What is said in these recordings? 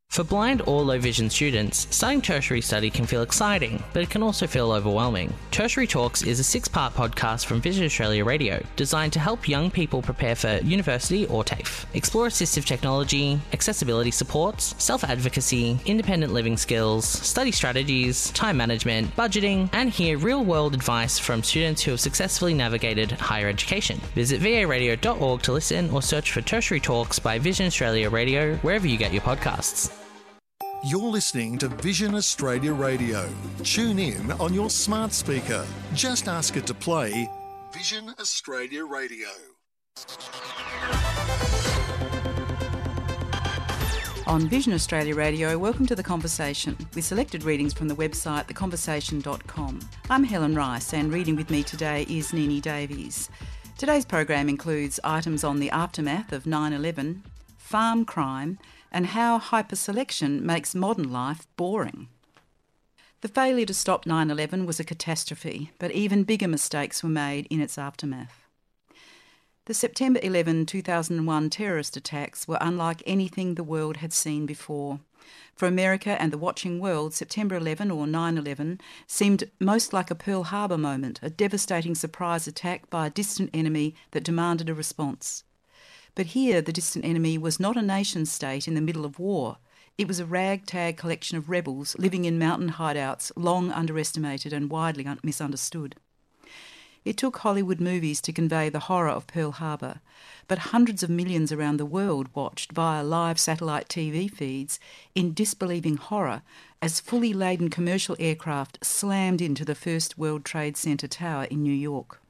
For blind or low vision students, starting tertiary study can feel exciting, but it can also feel overwhelming. Tertiary Talks is a 6-part podcast from Vision Australia Radio, designed to help young people prepare for university or TAFE. Explore assistive technology, accessibility supports, self-advocacy, independent living skills, study strategies, time management, budgeting, and hear real-world advice from students who have successfully navigated higher education. Visit varadio.org to listen or search for Tertiary Talks by Vision Australia Radio wherever you get your podcasts. You're listening to Vision Australia Radio. Tune in on your smart speaker. Just ask it to play Vision Australia Radio. On Vision Australia Radio, welcome to The Conversation, with selected readings from the website theconversation.com. I'm Helen Rice, and reading with me today is Nini Davies. Today's program includes items on the aftermath of 9/11, farm crime, and how hyperselection makes modern life boring. The failure to stop 9/11 was a catastrophe, but even bigger mistakes were made in its aftermath. The September 11, 2001 terrorist attacks were unlike anything the world had seen before. For America and the watching world, September 11 or 9/11 seemed most like a Pearl Harbor moment, a devastating surprise attack by a distant enemy that demanded a response. But here, the distant enemy was not a nation-state in the middle of war. It was a ragtag collection of rebels living in mountain hideouts, long underestimated and widely misunderstood. It took Hollywood movies to convey the horror of Pearl Harbor, but hundreds of millions around the world watched via live satellite TV feeds in disbelieving horror as fully laden commercial aircraft slammed into the first World Trade Center tower in New York.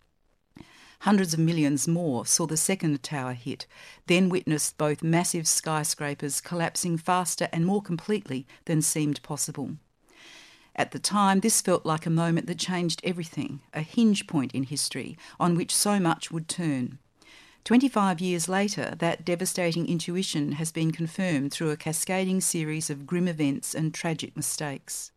Hundreds of millions more saw the second tower hit, then witnessed both massive skyscrapers collapsing faster and more completely than seemed possible. At the time, this felt like a moment that changed everything, a hinge point in history on which so much would turn. 25 years later, that devastating intuition has been confirmed through a cascading series of grim events and tragic mistakes.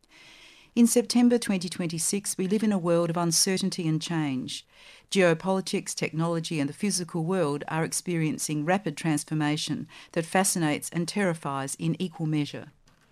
In September 2026, we live in a world of uncertainty and change. Geopolitics, technology and the physical world are experiencing rapid transformation that fascinates and terrifies in equal measure.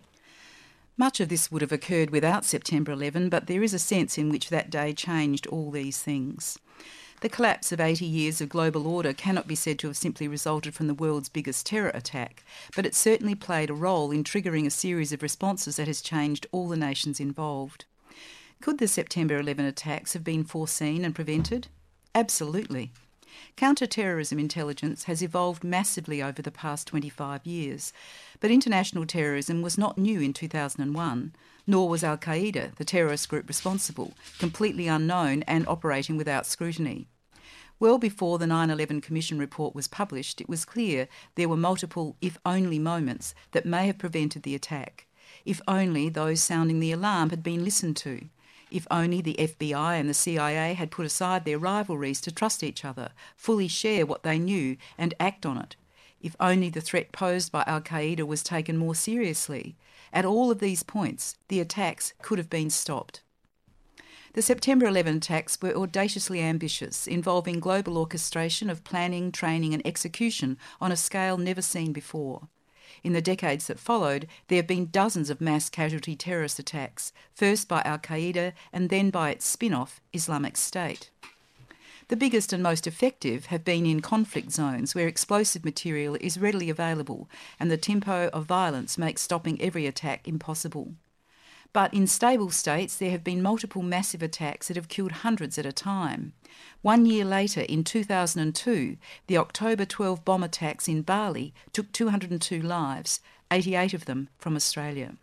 Much of this would have occurred without September 11, but there is a sense in which that day changed all these things. The collapse of 80 years of global order cannot be said to have simply resulted from the world's biggest terror attack, but it certainly played a role in triggering a series of responses that has changed all the nations involved. Could the September 11 attacks have been foreseen and prevented? Absolutely. Counter-terrorism intelligence has evolved massively over the past 25 years, but international terrorism was not new in 2001, nor was Al-Qaeda, the terrorist group responsible, completely unknown and operating without scrutiny. Well before the 9/11 Commission report was published, it was clear there were multiple if-only moments that may have prevented the attack. If only those sounding the alarm had been listened to. If only the FBI and the CIA had put aside their rivalries to trust each other, fully share what they knew and act on it. If only the threat posed by Al-Qaeda was taken more seriously. At all of these points, the attacks could have been stopped. The September 11 attacks were audaciously ambitious, involving global orchestration of planning, training and execution on a scale never seen before. In the decades that followed, there have been dozens of mass casualty terrorist attacks, first by Al-Qaeda and then by its spin-off, Islamic State. The biggest and most effective have been in conflict zones where explosive material is readily available and the tempo of violence makes stopping every attack impossible. But in stable states, there have been multiple massive attacks that have killed hundreds at a time. 1 year later, in 2002, the October 12 bomb attacks in Bali took 202 lives, 88 of them from Australia.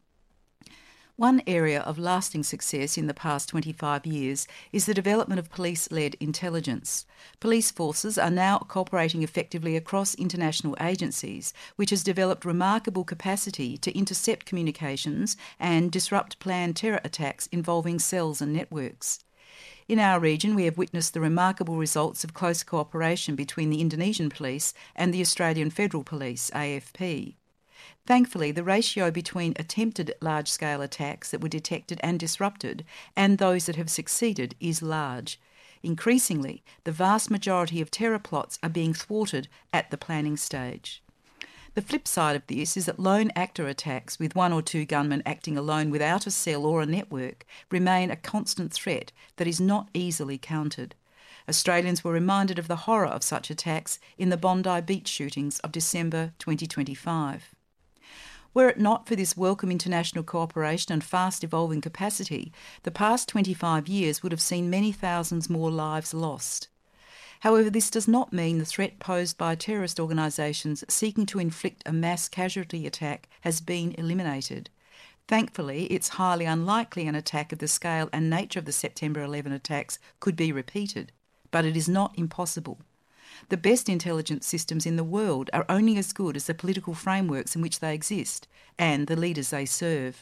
One area of lasting success in the past 25 years is the development of police-led intelligence. Police forces are now cooperating effectively across international agencies, which has developed remarkable capacity to intercept communications and disrupt planned terror attacks involving cells and networks. In our region, we have witnessed the remarkable results of close cooperation between the Indonesian police and the Australian Federal Police, AFP. Thankfully, the ratio between attempted large-scale attacks that were detected and disrupted and those that have succeeded is large. Increasingly, the vast majority of terror plots are being thwarted at the planning stage. The flip side of this is that lone actor attacks with one or two gunmen acting alone without a cell or a network remain a constant threat that is not easily countered. Australians were reminded of the horror of such attacks in the Bondi Beach shootings of December 2025. Were it not for this welcome international cooperation and fast evolving capacity, the past 25 years would have seen many thousands more lives lost. However, this does not mean the threat posed by terrorist organisations seeking to inflict a mass casualty attack has been eliminated. Thankfully, it's highly unlikely an attack of the scale and nature of the September 11 attacks could be repeated, but it is not impossible. The best intelligence systems in the world are only as good as the political frameworks in which they exist and the leaders they serve.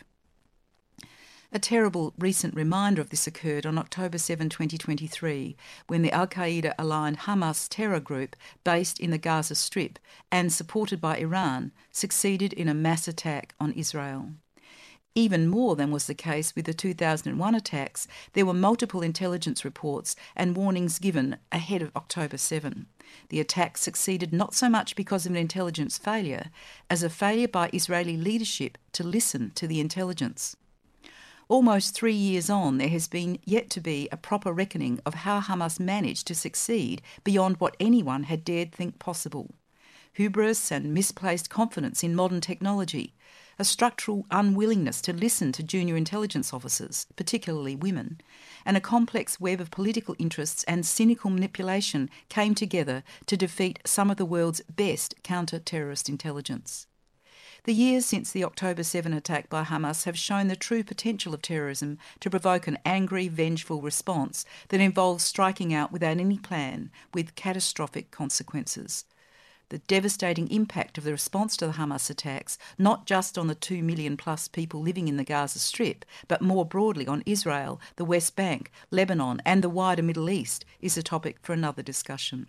A terrible recent reminder of this occurred on October 7, 2023, when the Al-Qaeda-aligned Hamas terror group based in the Gaza Strip and supported by Iran succeeded in a mass attack on Israel. Even more than was the case with the 2001 attacks, there were multiple intelligence reports and warnings given ahead of October 7. The attack succeeded not so much because of an intelligence failure, as a failure by Israeli leadership to listen to the intelligence. Almost 3 years on, there has been yet to be a proper reckoning of how Hamas managed to succeed beyond what anyone had dared think possible. Hubris and misplaced confidence in modern technology, a structural unwillingness to listen to junior intelligence officers, particularly women, and a complex web of political interests and cynical manipulation came together to defeat some of the world's best counter-terrorist intelligence. The years since the October 7 attack by Hamas have shown the true potential of terrorism to provoke an angry, vengeful response that involves striking out without any plan, with catastrophic consequences. The devastating impact of the response to the Hamas attacks, not just on the 2 million plus people living in the Gaza Strip, but more broadly on Israel, the West Bank, Lebanon and the wider Middle East, is a topic for another discussion.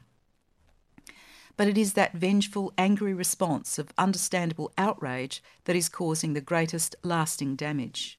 But it is that vengeful, angry response of understandable outrage that is causing the greatest lasting damage.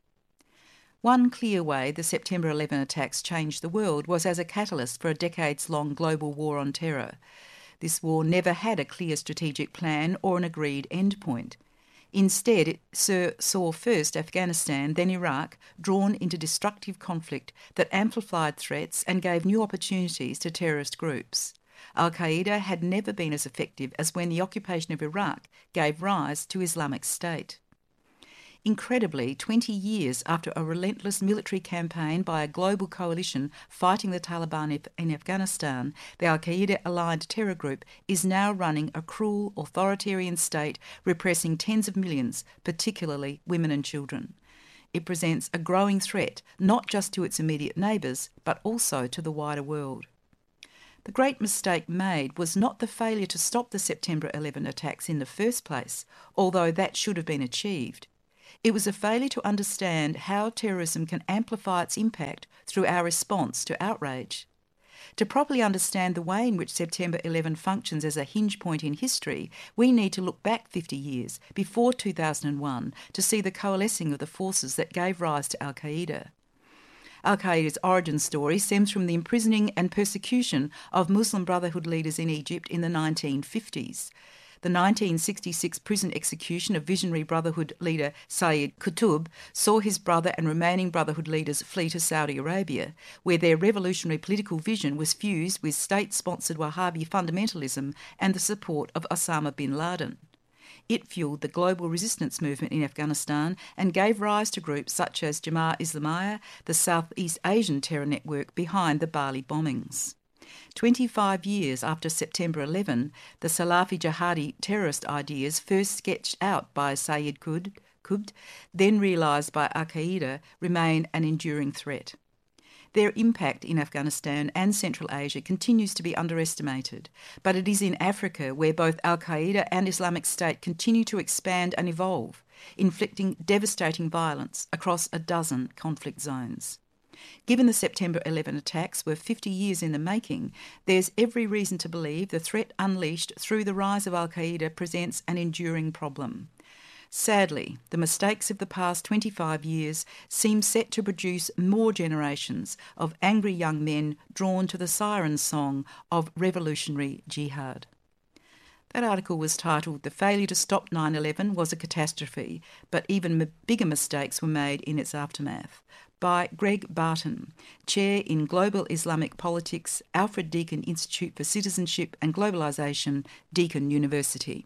One clear way the September 11 attacks changed the world was as a catalyst for a decades-long global war on terror. This war never had a clear strategic plan or an agreed endpoint. Instead, it saw first Afghanistan, then Iraq, drawn into destructive conflict that amplified threats and gave new opportunities to terrorist groups. Al-Qaeda had never been as effective as when the occupation of Iraq gave rise to Islamic State. Incredibly, 20 years after a relentless military campaign by a global coalition fighting the Taliban in Afghanistan, the Al-Qaeda-aligned terror group is now running a cruel, authoritarian state repressing tens of millions, particularly women and children. It presents a growing threat not just to its immediate neighbours, but also to the wider world. The great mistake made was not the failure to stop the September 11 attacks in the first place, although that should have been achieved. It was a failure to understand how terrorism can amplify its impact through our response to outrage. To properly understand the way in which September 11 functions as a hinge point in history, we need to look back 50 years, before 2001, to see the coalescing of the forces that gave rise to Al-Qaeda. Al-Qaeda's origin story stems from the imprisoning and persecution of Muslim Brotherhood leaders in Egypt in the 1950s. The 1966 prison execution of visionary Brotherhood leader Sayyid Qutb saw his brother and remaining Brotherhood leaders flee to Saudi Arabia, where their revolutionary political vision was fused with state-sponsored Wahhabi fundamentalism and the support of Osama bin Laden. It fuelled the global resistance movement in Afghanistan and gave rise to groups such as Jemaah Islamiyah, the Southeast Asian terror network behind the Bali bombings. 25 years after September 11, the Salafi jihadi terrorist ideas first sketched out by Sayyid Qutb, then realised by Al-Qaeda, remain an enduring threat. Their impact in Afghanistan and Central Asia continues to be underestimated, but it is in Africa where both Al-Qaeda and Islamic State continue to expand and evolve, inflicting devastating violence across a dozen conflict zones. Given the September 11 attacks were 50 years in the making, there's every reason to believe the threat unleashed through the rise of Al-Qaeda presents an enduring problem. Sadly, the mistakes of the past 25 years seem set to produce more generations of angry young men drawn to the siren song of revolutionary jihad. That article was titled "The Failure to Stop 9/11 Was a Catastrophe, but Even Bigger Mistakes Were Made in Its Aftermath," by Greg Barton, Chair in Global Islamic Politics, Alfred Deakin Institute for Citizenship and Globalisation, Deakin University.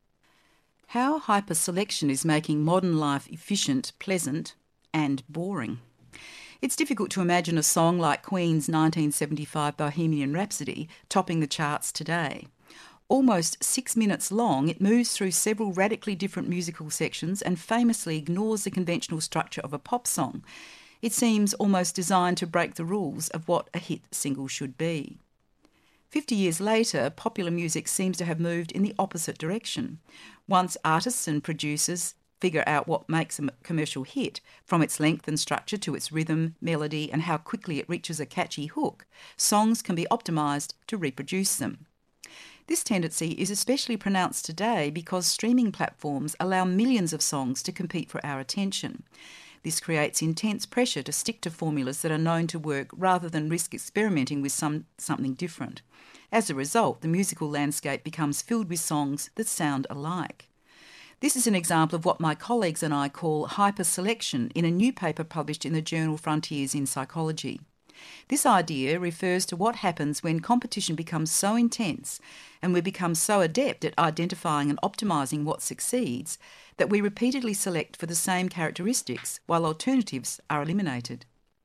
How hyper-selection is making modern life efficient, pleasant and boring. It's difficult to imagine a song like Queen's 1975 Bohemian Rhapsody topping the charts today. Almost 6 minutes long, it moves through several radically different musical sections and famously ignores the conventional structure of a pop song. It seems almost designed to break the rules of what a hit single should be. 50 years later, popular music seems to have moved in the opposite direction. Once artists and producers figure out what makes a commercial hit, from its length and structure to its rhythm, melody, and how quickly it reaches a catchy hook, songs can be optimised to reproduce them. This tendency is especially pronounced today because streaming platforms allow millions of songs to compete for our attention. This creates intense pressure to stick to formulas that are known to work rather than risk experimenting with something different. As a result, the musical landscape becomes filled with songs that sound alike. This is an example of what my colleagues and I call hyper-selection in a new paper published in the journal Frontiers in Psychology. This idea refers to what happens when competition becomes so intense and we become so adept at identifying and optimising what succeeds that we repeatedly select for the same characteristics while alternatives are eliminated.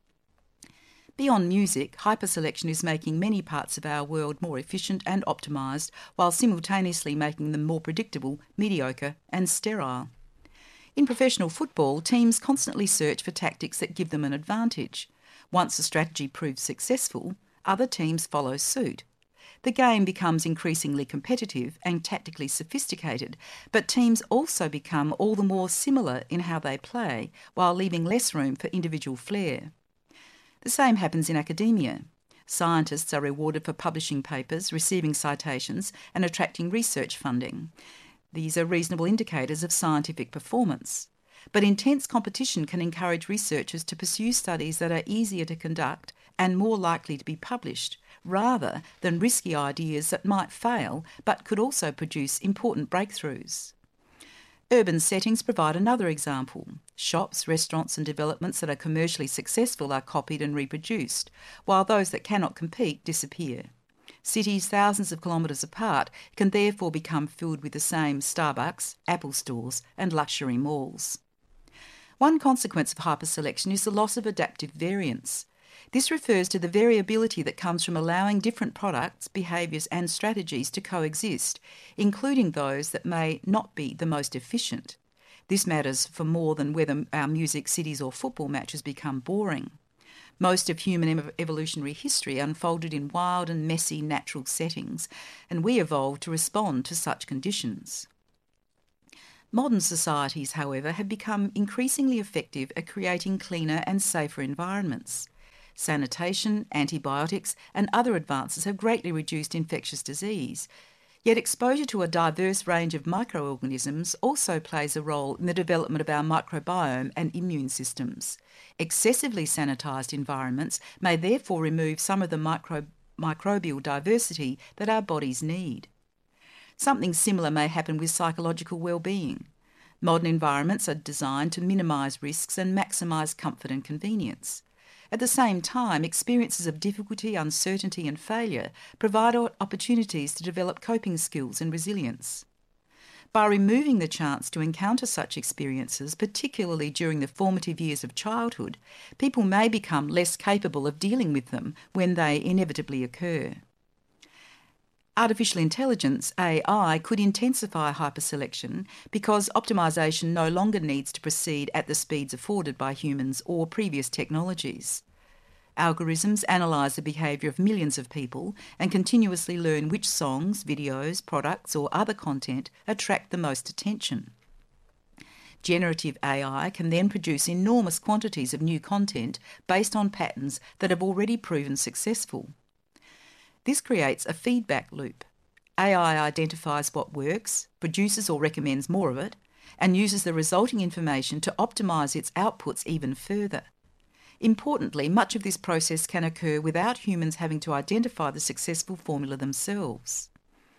Beyond music, hyperselection is making many parts of our world more efficient and optimised while simultaneously making them more predictable, mediocre and sterile. In professional football, teams constantly search for tactics that give them an advantage. Once a strategy proves successful, other teams follow suit. The game becomes increasingly competitive and tactically sophisticated, but teams also become all the more similar in how they play, while leaving less room for individual flair. The same happens in academia. Scientists are rewarded for publishing papers, receiving citations, and attracting research funding. These are reasonable indicators of scientific performance. But intense competition can encourage researchers to pursue studies that are easier to conduct and more likely to be published, rather than risky ideas that might fail but could also produce important breakthroughs. Urban settings provide another example. Shops, restaurants and developments that are commercially successful are copied and reproduced, while those that cannot compete disappear. Cities thousands of kilometres apart can therefore become filled with the same Starbucks, Apple stores and luxury malls. One consequence of hyperselection is the loss of adaptive variance. This refers to the variability that comes from allowing different products, behaviours and strategies to coexist, including those that may not be the most efficient. This matters for more than whether our music, cities or football matches become boring. Most of human evolutionary history unfolded in wild and messy natural settings, and we evolved to respond to such conditions. Modern societies, however, have become increasingly effective at creating cleaner and safer environments. Sanitation, antibiotics and other advances have greatly reduced infectious disease. Yet exposure to a diverse range of microorganisms also plays a role in the development of our microbiome and immune systems. Excessively sanitised environments may therefore remove some of the microbial diversity that our bodies need. Something similar may happen with psychological well-being. Modern environments are designed to minimise risks and maximise comfort and convenience. At the same time, experiences of difficulty, uncertainty and failure provide opportunities to develop coping skills and resilience. By removing the chance to encounter such experiences, particularly during the formative years of childhood, people may become less capable of dealing with them when they inevitably occur. Artificial intelligence, AI, could intensify hyperselection because optimisation no longer needs to proceed at the speeds afforded by humans or previous technologies. Algorithms analyse the behaviour of millions of people and continuously learn which songs, videos, products or other content attract the most attention. Generative AI can then produce enormous quantities of new content based on patterns that have already proven successful. This creates a feedback loop. AI identifies what works, produces or recommends more of it, and uses the resulting information to optimise its outputs even further. Importantly, much of this process can occur without humans having to identify the successful formula themselves.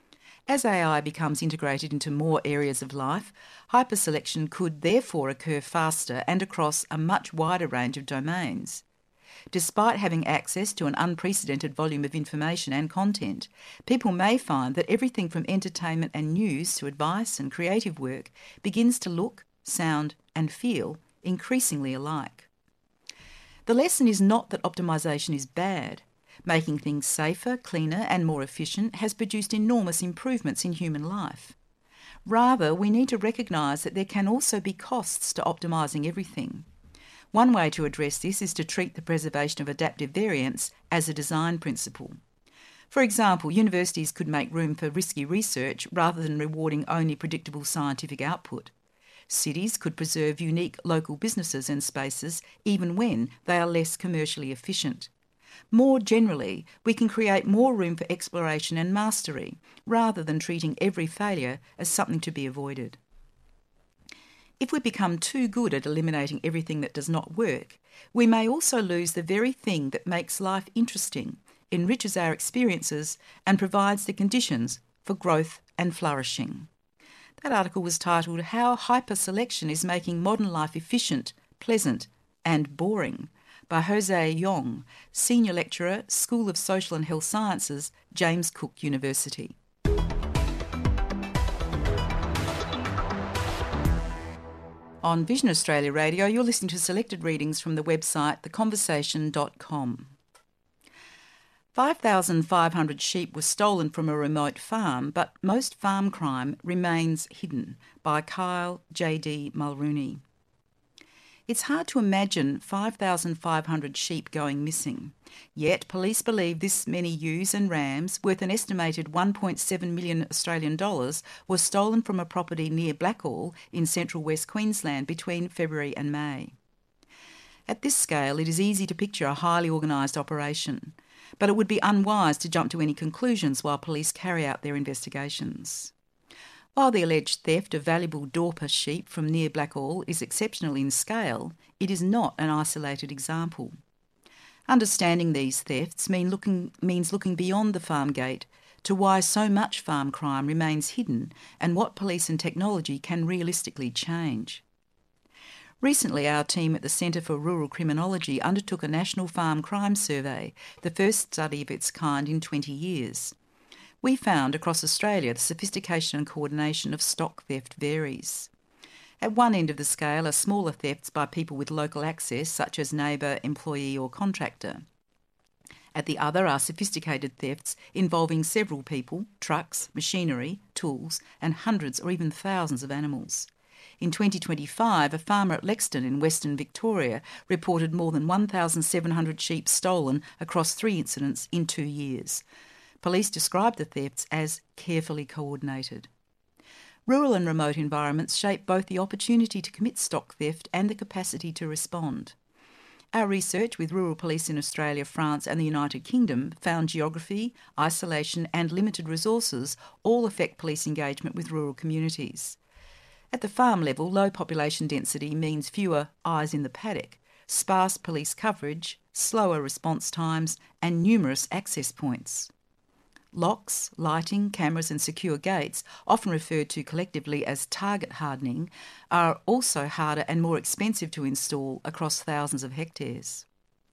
As AI becomes integrated into more areas of life, hyperselection could therefore occur faster and across a much wider range of domains. Despite having access to an unprecedented volume of information and content, people may find that everything from entertainment and news to advice and creative work begins to look, sound, and feel increasingly alike. The lesson is not that optimisation is bad. Making things safer, cleaner, and more efficient has produced enormous improvements in human life. Rather, we need to recognise that there can also be costs to optimising everything. One way to address this is to treat the preservation of adaptive variance as a design principle. For example, universities could make room for risky research rather than rewarding only predictable scientific output. Cities could preserve unique local businesses and spaces even when they are less commercially efficient. More generally, we can create more room for exploration and mastery, rather than treating every failure as something to be avoided. If we become too good at eliminating everything that does not work, we may also lose the very thing that makes life interesting, enriches our experiences, and provides the conditions for growth and flourishing. That article was titled "How Hyperselection is Making Modern Life Efficient, Pleasant and Boring" by Jose Yong, Senior Lecturer, School of Social and Health Sciences, James Cook University. On Vision Australia Radio, you're listening to selected readings from the website theconversation.com. 5,500 sheep were stolen from a remote farm, but most farm crime remains hidden, by Kyle J.D. Mulrooney. It's hard to imagine 5,500 sheep going missing. Yet police believe this many ewes and rams, worth an estimated 1.7 million Australian dollars, were stolen from a property near Blackall in central West Queensland between February and May. At this scale, it is easy to picture a highly organised operation, but it would be unwise to jump to any conclusions while police carry out their investigations. While the alleged theft of valuable Dorper sheep from near Blackall is exceptional in scale, it is not an isolated example. Understanding these thefts means looking beyond the farm gate to why so much farm crime remains hidden and what police and technology can realistically change. Recently, our team at the Centre for Rural Criminology undertook a national farm crime survey, the first study of its kind in 20 years. We found across Australia the sophistication and coordination of stock theft varies. At one end of the scale are smaller thefts by people with local access, such as neighbour, employee or contractor. At the other are sophisticated thefts involving several people, trucks, machinery, tools and hundreds or even thousands of animals. In 2025, a farmer at Lexton in Western Victoria reported more than 1,700 sheep stolen across 3 incidents in 2 years. Police described the thefts as carefully coordinated. Rural and remote environments shape both the opportunity to commit stock theft and the capacity to respond. Our research with rural police in Australia, France and the United Kingdom found geography, isolation and limited resources all affect police engagement with rural communities. At the farm level, low population density means fewer eyes in the paddock, sparse police coverage, slower response times and numerous access points. Locks, lighting, cameras and secure gates, often referred to collectively as target hardening, are also harder and more expensive to install across thousands of hectares.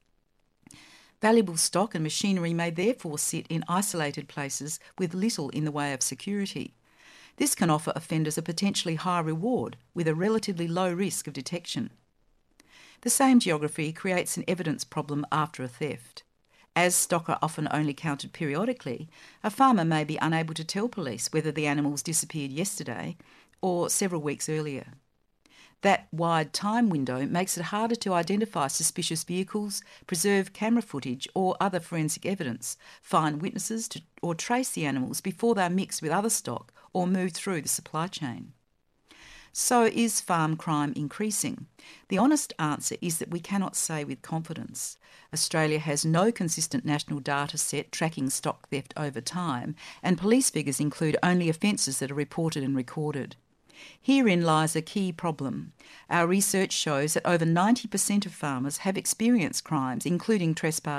Valuable stock and machinery may therefore sit in isolated places with little in the way of security. This can offer offenders a potentially high reward with a relatively low risk of detection. The same geography creates an evidence problem after a theft. As stock are often only counted periodically, a farmer may be unable to tell police whether the animals disappeared yesterday or several weeks earlier. That wide time window makes it harder to identify suspicious vehicles, preserve camera footage or other forensic evidence, find witnesses or trace the animals before they are mixed with other stock or moved through the supply chain. So is farm crime increasing? The honest answer is that we cannot say with confidence. Australia has no consistent national data set tracking stock theft over time, and police figures include only offences that are reported and recorded. Herein lies a key problem. Our research shows that over 90% of farmers have experienced crimes, including trespass,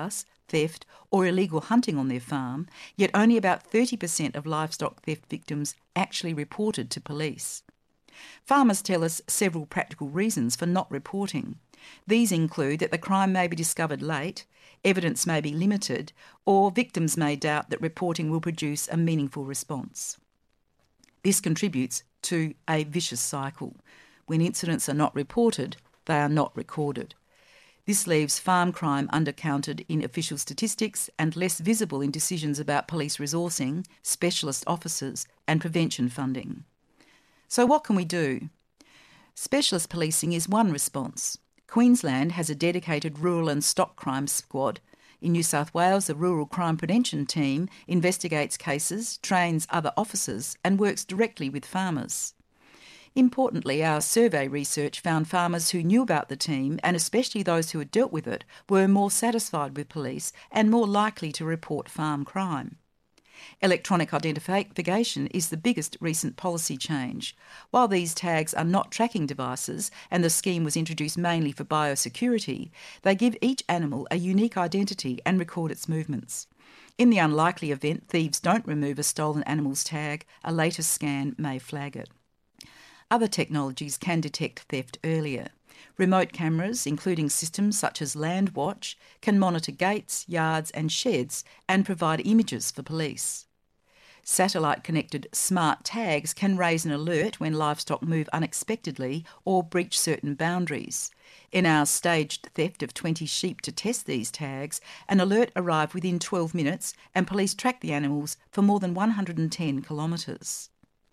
theft or illegal hunting on their farm, yet only about 30% of livestock theft victims actually reported to police. Farmers tell us several practical reasons for not reporting. These include that the crime may be discovered late, evidence may be limited, or victims may doubt that reporting will produce a meaningful response. This contributes to a vicious cycle. When incidents are not reported, they are not recorded. This leaves farm crime undercounted in official statistics and less visible in decisions about police resourcing, specialist officers and prevention funding. So what can we do? Specialist policing is one response. Queensland has a dedicated rural and stock crime squad. In New South Wales, the Rural Crime Prevention Team investigates cases, trains other officers and works directly with farmers. Importantly, our survey research found farmers who knew about the team, and especially those who had dealt with it, were more satisfied with police and more likely to report farm crime. Electronic identification is the biggest recent policy change. While these tags are not tracking devices and the scheme was introduced mainly for biosecurity, they give each animal a unique identity and record its movements. In the unlikely event thieves don't remove a stolen animal's tag, a later scan may flag it. Other technologies can detect theft earlier. Remote cameras, including systems such as Landwatch, can monitor gates, yards and sheds and provide images for police. Satellite-connected smart tags can raise an alert when livestock move unexpectedly or breach certain boundaries. In our staged theft of 20 sheep to test these tags, an alert arrived within 12 minutes and police tracked the animals for more than 110 kilometres.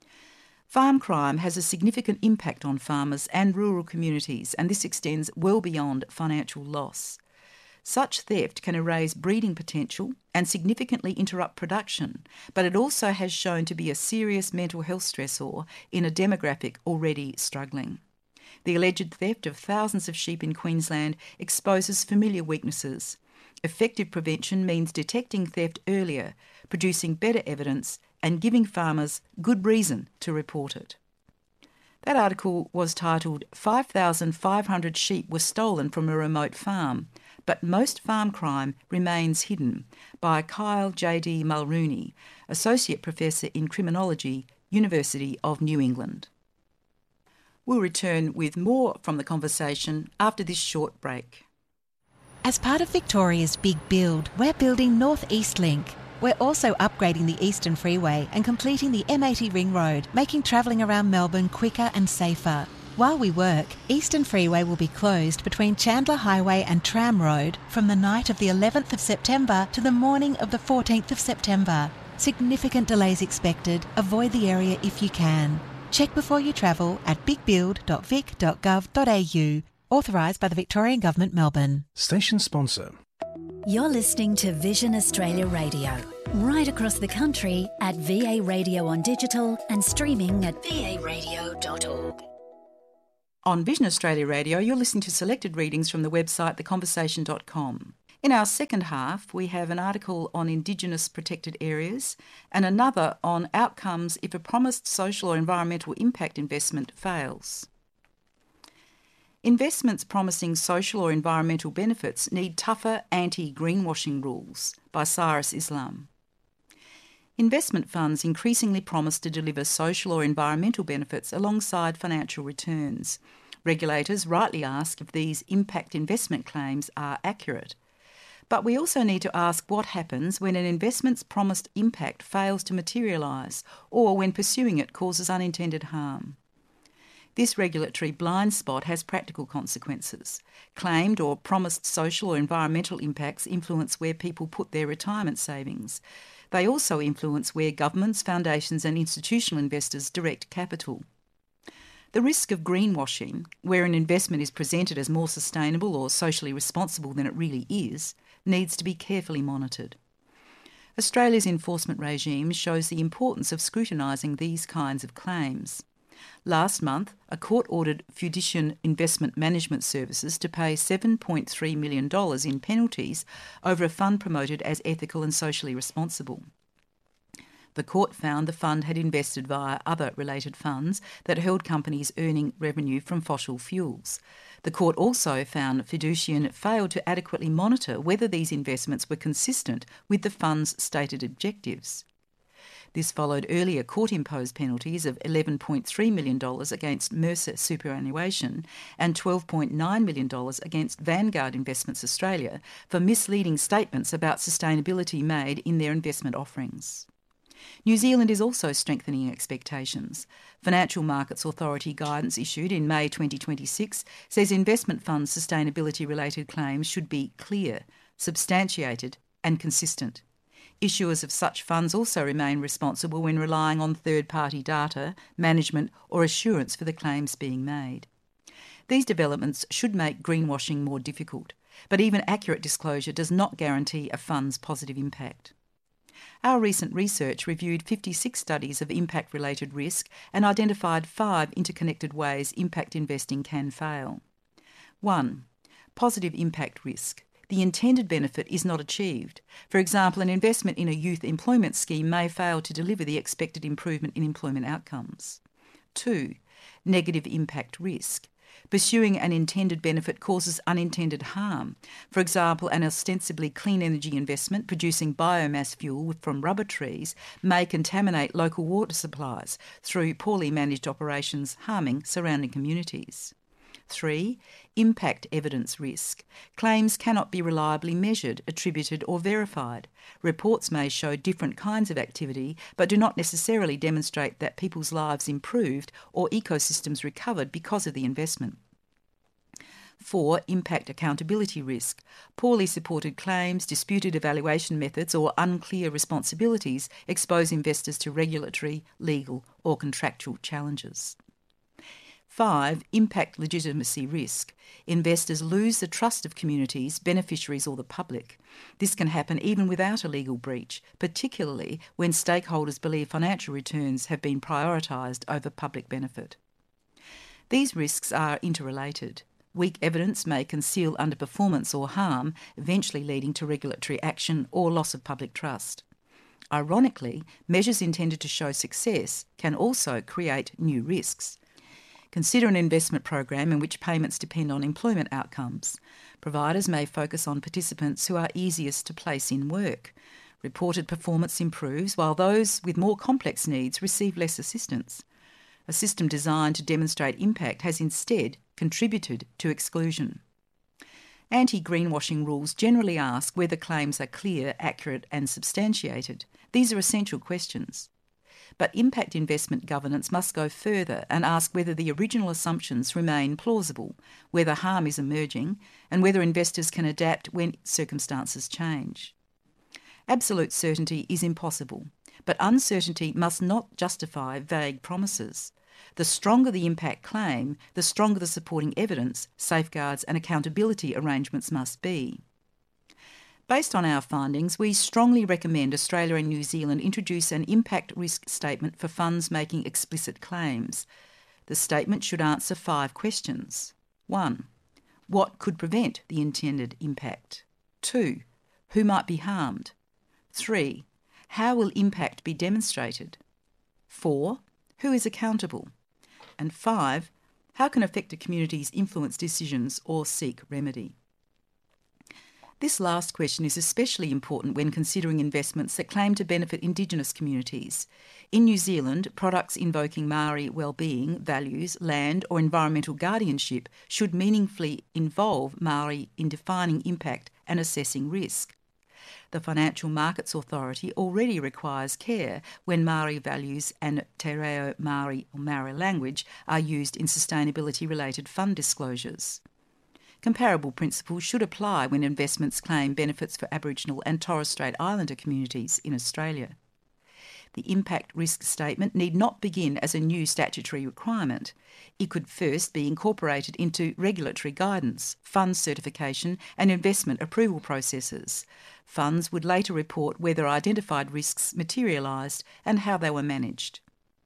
Farm crime has a significant impact on farmers and rural communities, and this extends well beyond financial loss. Such theft can erase breeding potential and significantly interrupt production, but it also has shown to be a serious mental health stressor in a demographic already struggling. The alleged theft of thousands of sheep in Queensland exposes familiar weaknesses. Effective prevention means detecting theft earlier, producing better evidence and giving farmers good reason to report it. That article was titled 5,500 sheep were stolen from a remote farm, but most farm crime remains hidden, by Kyle J.D. Mulrooney, Associate Professor in Criminology, University of New England. We'll return with more from the conversation after this short break. As part of Victoria's Big Build, we're building North East Link. We're also upgrading the Eastern Freeway and completing the M80 Ring Road, making travelling around Melbourne quicker and safer. While we work, Eastern Freeway will be closed between Chandler Highway and Tram Road from the night of the 11th of September to the morning of the 14th of September. Significant delays expected. Avoid the area if you can. Check before you travel at bigbuild.vic.gov.au. Authorised by the Victorian Government, Melbourne. Station sponsor. You're listening to Vision Australia Radio, right across the country at VA Radio on digital and streaming at varadio.org. On Vision Australia Radio, you're listening to selected readings from the website theconversation.com. In our second half, we have an article on Indigenous protected areas and another on outcomes if a promised social or environmental impact investment fails. Investments promising social or environmental benefits need tougher anti-greenwashing rules, by Cyrus Islam. Investment funds increasingly promise to deliver social or environmental benefits alongside financial returns. Regulators rightly ask if these impact investment claims are accurate. But we also need to ask what happens when an investment's promised impact fails to materialise or when pursuing it causes unintended harm. This regulatory blind spot has practical consequences. Claimed or promised social or environmental impacts influence where people put their retirement savings. They also influence where governments, foundations and institutional investors direct capital. The risk of greenwashing, where an investment is presented as more sustainable or socially responsible than it really is, needs to be carefully monitored. Australia's enforcement regime shows the importance of scrutinising these kinds of claims. Last month, a court ordered Fiducian Investment Management Services to pay $7.3 million in penalties over a fund promoted as ethical and socially responsible. The court found the fund had invested via other related funds that held companies earning revenue from fossil fuels. The court also found Fiducian failed to adequately monitor whether these investments were consistent with the fund's stated objectives. This followed earlier court-imposed penalties of $11.3 million against Mercer Superannuation and $12.9 million against Vanguard Investments Australia for misleading statements about sustainability made in their investment offerings. New Zealand is also strengthening expectations. Financial Markets Authority guidance issued in May 2026 says investment funds' sustainability-related claims should be clear, substantiated and consistent. Issuers of such funds also remain responsible when relying on third-party data, management or assurance for the claims being made. These developments should make greenwashing more difficult, but even accurate disclosure does not guarantee a fund's positive impact. Our recent research reviewed 56 studies of impact-related risk and identified 5 interconnected ways impact investing can fail. 1. Positive impact risk. The intended benefit is not achieved. For example, an investment in a youth employment scheme may fail to deliver the expected improvement in employment outcomes. 2. Negative impact risk. Pursuing an intended benefit causes unintended harm. For example, an ostensibly clean energy investment producing biomass fuel from rubber trees may contaminate local water supplies through poorly managed operations, harming surrounding communities. 3. Impact evidence risk. Claims cannot be reliably measured, attributed or verified. Reports may show different kinds of activity but do not necessarily demonstrate that people's lives improved or ecosystems recovered because of the investment. 4. Impact accountability risk. Poorly supported claims, disputed evaluation methods or unclear responsibilities expose investors to regulatory, legal or contractual challenges. 5. Impact legitimacy risk. Investors lose the trust of communities, beneficiaries or the public. This can happen even without a legal breach, particularly when stakeholders believe financial returns have been prioritised over public benefit. These risks are interrelated. Weak evidence may conceal underperformance or harm, eventually leading to regulatory action or loss of public trust. Ironically, measures intended to show success can also create new risks. Consider an investment program in which payments depend on employment outcomes. Providers may focus on participants who are easiest to place in work. Reported performance improves while those with more complex needs receive less assistance. A system designed to demonstrate impact has instead contributed to exclusion. Anti-greenwashing rules generally ask whether claims are clear, accurate and substantiated. These are essential questions. But impact investment governance must go further and ask whether the original assumptions remain plausible, whether harm is emerging, and whether investors can adapt when circumstances change. Absolute certainty is impossible, but uncertainty must not justify vague promises. The stronger the impact claim, the stronger the supporting evidence, safeguards and accountability arrangements must be. Based on our findings, we strongly recommend Australia and New Zealand introduce an impact risk statement for funds making explicit claims. The statement should answer 5 questions. 1. What could prevent the intended impact? 2. Who might be harmed? 3. How will impact be demonstrated? 4. Who is accountable? And 5. How can affected communities influence decisions or seek remedy? This last question is especially important when considering investments that claim to benefit Indigenous communities. In New Zealand, products invoking Maori well-being, values, land or environmental guardianship should meaningfully involve Maori in defining impact and assessing risk. The Financial Markets Authority already requires care when Maori values and Te Reo Maori or Maori language are used in sustainability-related fund disclosures. Comparable principles should apply when investments claim benefits for Aboriginal and Torres Strait Islander communities in Australia. The impact risk statement need not begin as a new statutory requirement. It could first be incorporated into regulatory guidance, fund certification and investment approval processes. Funds would later report whether identified risks materialised and how they were managed.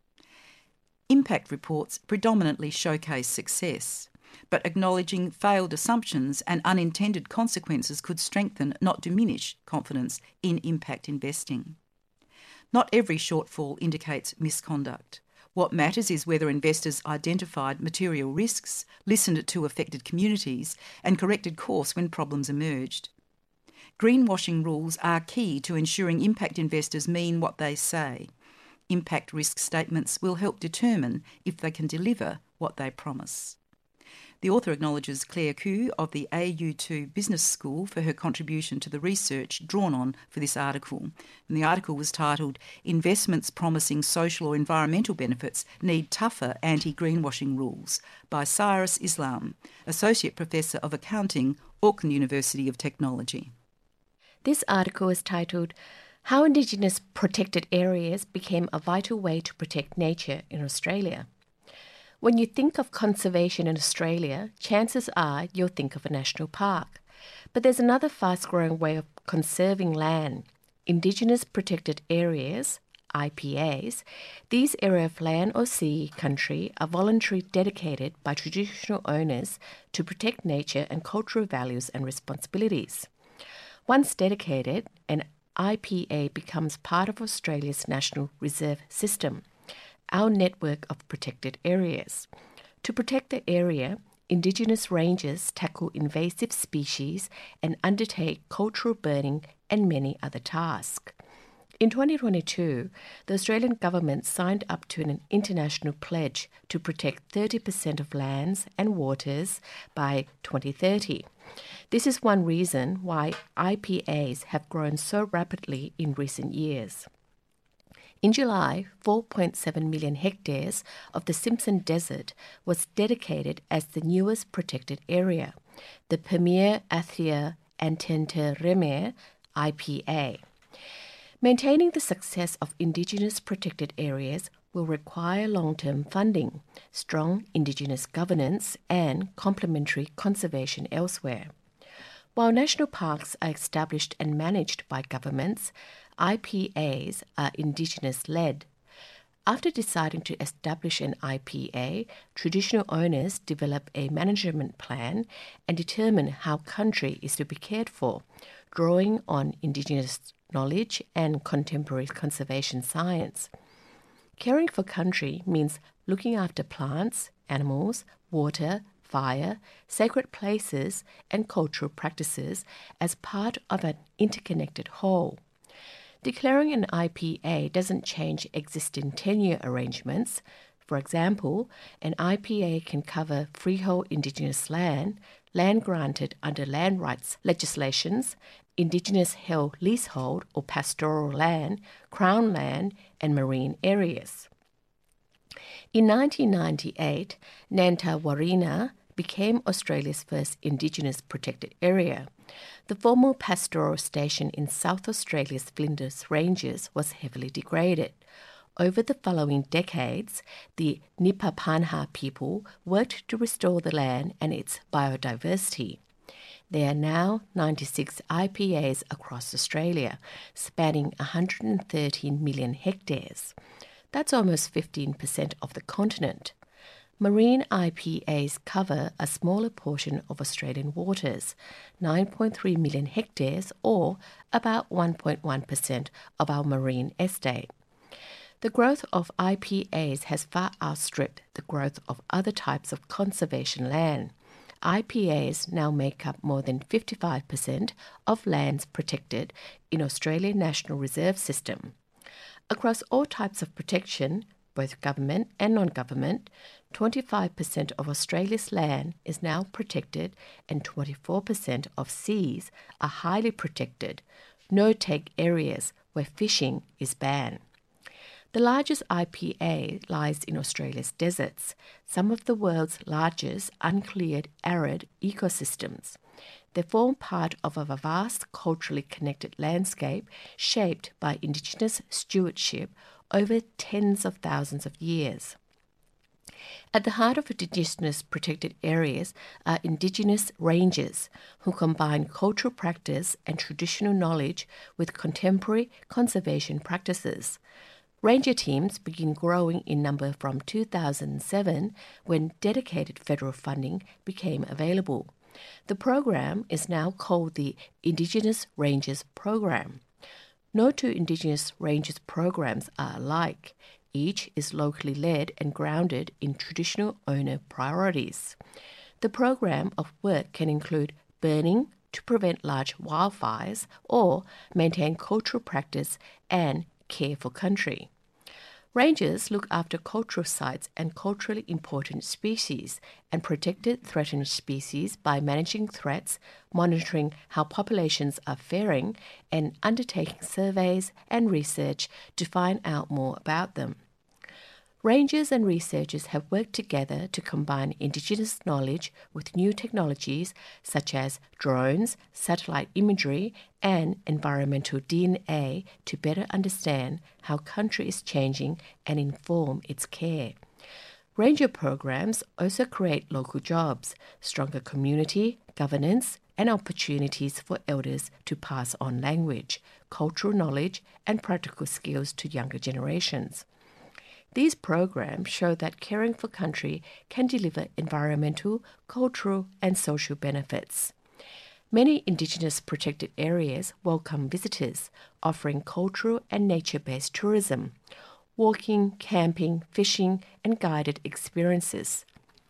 Impact reports predominantly showcase success, but acknowledging failed assumptions and unintended consequences could strengthen, not diminish, confidence in impact investing. Not every shortfall indicates misconduct. What matters is whether investors identified material risks, listened to affected communities, and corrected course when problems emerged. Greenwashing rules are key to ensuring impact investors mean what they say. Impact risk statements will help determine if they can deliver what they promise. The author acknowledges Claire Koo of the AU2 Business School for her contribution to the research drawn on for this article. And the article was titled "Investments Promising Social or Environmental Benefits Need Tougher Anti-Greenwashing Rules" by Cyrus Islam, Associate Professor of Accounting, Auckland University of Technology. This article is titled "How Indigenous Protected Areas Became a Vital Way to Protect Nature in Australia." When you think of conservation in Australia, chances are you'll think of a national park. But there's another fast-growing way of conserving land, Indigenous Protected Areas, IPAs. These areas of land or sea country are voluntarily dedicated by traditional owners to protect nature and cultural values and responsibilities. Once dedicated, an IPA becomes part of Australia's National Reserve System, our network of protected areas. To protect the area, Indigenous rangers tackle invasive species and undertake cultural burning and many other tasks. In 2022, the Australian government signed up to an international pledge to protect 30% of lands and waters by 2030. This is one reason why IPAs have grown so rapidly in recent years. In July, 4.7 million hectares of the Simpson Desert was dedicated as the newest protected area, the Pamir Athia Antenteremere IPA. Maintaining the success of Indigenous protected areas will require long-term funding, strong Indigenous governance, and complementary conservation elsewhere. While national parks are established and managed by governments, IPAs are Indigenous-led. After deciding to establish an IPA, traditional owners develop a management plan and determine how country is to be cared for, drawing on Indigenous knowledge and contemporary conservation science. Caring for country means looking after plants, animals, water, fire, sacred places, and cultural practices as part of an interconnected whole. Declaring an IPA doesn't change existing tenure arrangements. For example, an IPA can cover freehold Indigenous land, land granted under land rights legislations, Indigenous held leasehold or pastoral land, Crown land, and marine areas. In 1998, Nantawarrina became Australia's first Indigenous protected area. The former pastoral station in South Australia's Flinders Ranges was heavily degraded. Over the following decades, the Nipapanha people worked to restore the land and its biodiversity. There are now 96 IPAs across Australia, spanning 113 million hectares. That's almost 15% of the continent. Marine IPAs cover a smaller portion of Australian waters, 9.3 million hectares, or about 1.1% of our marine estate. The growth of IPAs has far outstripped the growth of other types of conservation land. IPAs now make up more than 55% of lands protected in Australian National Reserve System. Across all types of protection, both government and non-government, 25% of Australia's land is now protected and 24% of seas are highly protected, no-take areas where fishing is banned. The largest IPA lies in Australia's deserts, some of the world's largest uncleared arid ecosystems. They form part of a vast culturally connected landscape shaped by Indigenous stewardship over tens of thousands of years. At the heart of Indigenous protected areas are Indigenous rangers who combine cultural practice and traditional knowledge with contemporary conservation practices. Ranger teams begin growing in number from 2007 when dedicated federal funding became available. The program is now called the Indigenous Rangers Program. No two Indigenous Rangers programs are alike. Each is locally led and grounded in traditional owner priorities. The program of work can include burning to prevent large wildfires or maintain cultural practice and care for country. Rangers look after cultural sites and culturally important species and protected threatened species by managing threats, monitoring how populations are faring, and undertaking surveys and research to find out more about them. Rangers and researchers have worked together to combine Indigenous knowledge with new technologies such as drones, satellite imagery, and environmental DNA to better understand how country is changing and inform its care. Ranger programs also create local jobs, stronger community governance, and opportunities for elders to pass on language, cultural knowledge, and practical skills to younger generations. These programs show that caring for country can deliver environmental, cultural, and social benefits. Many Indigenous protected areas welcome visitors, offering cultural and nature-based tourism, walking, camping, fishing, and guided experiences.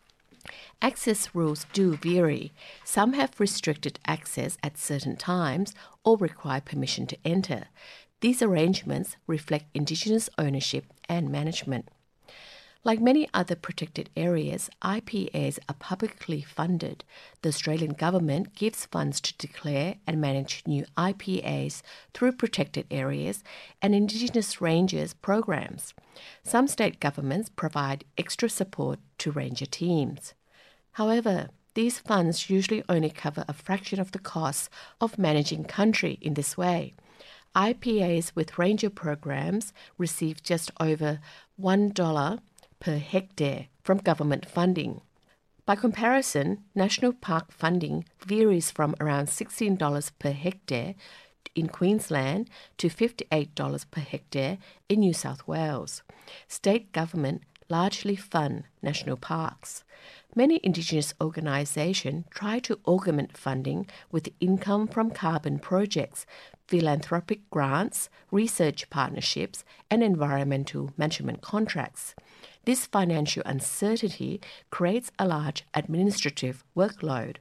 Access rules do vary. Some have restricted access at certain times or require permission to enter. These arrangements reflect Indigenous ownership and management. Like many other protected areas, IPAs are publicly funded. The Australian government gives funds to declare and manage new IPAs through protected areas and Indigenous Rangers programs. Some state governments provide extra support to ranger teams. However, these funds usually only cover a fraction of the costs of managing country in this way. IPAs with ranger programs receive just over $1 per hectare from government funding. By comparison, national park funding varies from around $16 per hectare in Queensland to $58 per hectare in New South Wales. State government largely fund national parks. Many Indigenous organisations try to augment funding with income from carbon projects, philanthropic grants, research partnerships, and environmental management contracts. This financial uncertainty creates a large administrative workload.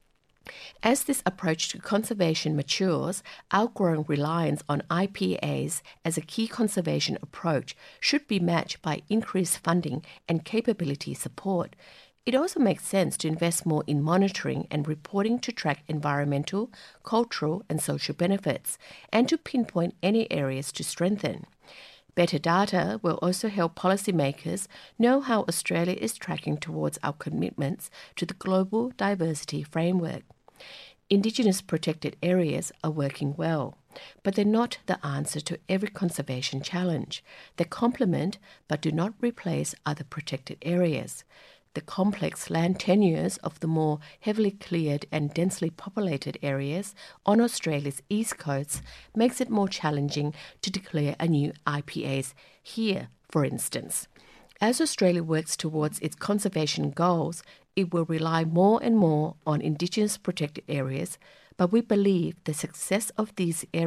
As this approach to conservation matures, our growing reliance on IPAs as a key conservation approach should be matched by increased funding and capability support. It also makes sense to invest more in monitoring and reporting to track environmental, cultural, and social benefits, and to pinpoint any areas to strengthen. Better data will also help policymakers know how Australia is tracking towards our commitments to the Global Diversity Framework. Indigenous protected areas are working well, but they're not the answer to every conservation challenge. They complement but do not replace other protected areas. The complex land tenures of the more heavily cleared and densely populated areas on Australia's east coast makes it more challenging to declare a new IPAs here, for instance. As Australia works towards its conservation goals, it will rely more and more on Indigenous protected areas, but we believe the success of these areas